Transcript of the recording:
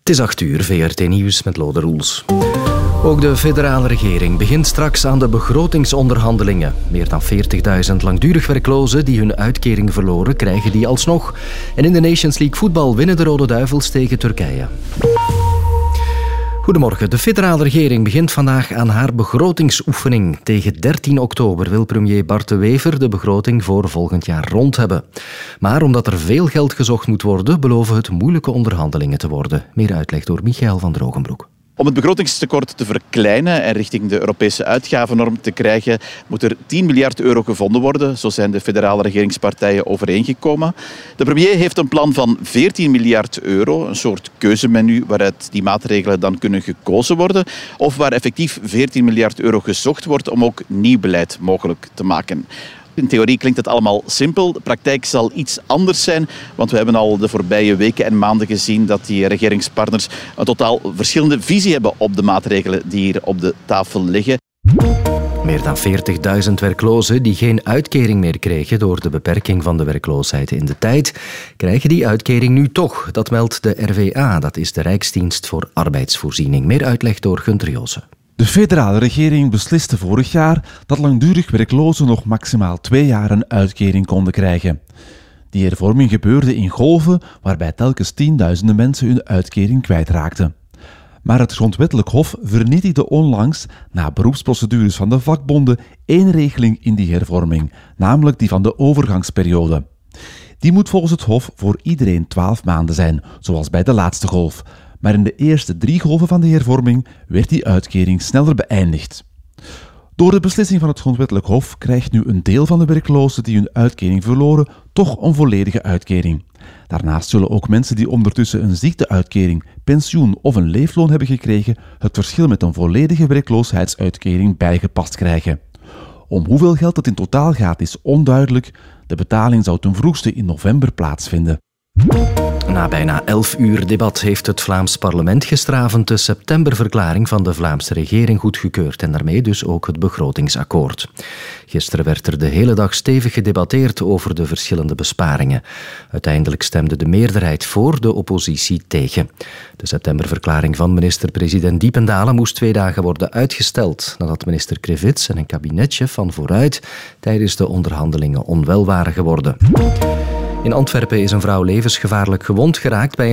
Het is 8 uur, VRT Nieuws met Lode Roels. Ook de federale regering begint straks aan de begrotingsonderhandelingen. Meer dan 40.000 langdurig werklozen die hun uitkering verloren, krijgen die alsnog. En in de Nations League voetbal winnen de Rode Duivels tegen Turkije. Goedemorgen. De federale regering begint vandaag aan haar begrotingsoefening. Tegen 13 oktober wil premier Bart de Wever de begroting voor volgend jaar rond hebben. Maar omdat er veel geld gezocht moet worden, beloven het moeilijke onderhandelingen te worden. Meer uitleg door Michael van Drogenbroek. Om het begrotingstekort te verkleinen en richting de Europese uitgavennorm te krijgen, moet er 10 miljard euro gevonden worden. Zo zijn de federale regeringspartijen overeengekomen. De premier heeft een plan van 14 miljard euro, een soort keuzemenu waaruit die maatregelen dan kunnen gekozen worden, of waar effectief 14 miljard euro gezocht wordt om ook nieuw beleid mogelijk te maken. In theorie klinkt het allemaal simpel. De praktijk zal iets anders zijn, want we hebben al de voorbije weken en maanden gezien dat die regeringspartners een totaal verschillende visie hebben op de maatregelen die hier op de tafel liggen. Meer dan 40.000 werklozen die geen uitkering meer kregen door de beperking van de werkloosheid in de tijd, krijgen die uitkering nu toch. Dat meldt de RVA, dat is de Rijksdienst voor Arbeidsvoorziening. Meer uitleg door Gunther Joosen. De federale regering besliste vorig jaar dat langdurig werklozen nog maximaal 2 jaar een uitkering konden krijgen. Die hervorming gebeurde in golven waarbij telkens tienduizenden mensen hun uitkering kwijtraakten. Maar het Grondwettelijk Hof vernietigde onlangs, na beroepsprocedures van de vakbonden, 1 regeling in die hervorming, namelijk die van de overgangsperiode. Die moet volgens het Hof voor iedereen 12 maanden zijn, zoals bij de laatste golf. Maar in de eerste 3 golven van de hervorming werd die uitkering sneller beëindigd. Door de beslissing van het Grondwettelijk Hof krijgt nu een deel van de werklozen die hun uitkering verloren toch een volledige uitkering. Daarnaast zullen ook mensen die ondertussen een ziekteuitkering, pensioen of een leefloon hebben gekregen, het verschil met een volledige werkloosheidsuitkering bijgepast krijgen. Om hoeveel geld het in totaal gaat is onduidelijk. De betaling zou ten vroegste in november plaatsvinden. Na bijna 11 uur debat heeft het Vlaams parlement gisteravond de septemberverklaring van de Vlaamse regering goedgekeurd en daarmee dus ook het begrotingsakkoord. Gisteren werd er de hele dag stevig gedebatteerd over de verschillende besparingen. Uiteindelijk stemde de meerderheid voor, de oppositie tegen. De septemberverklaring van minister-president Diependalen moest 2 dagen worden uitgesteld, nadat minister Krivits en een kabinetchef van Vooruit tijdens de onderhandelingen onwel waren geworden. In Antwerpen is een vrouw levensgevaarlijk gewond geraakt bij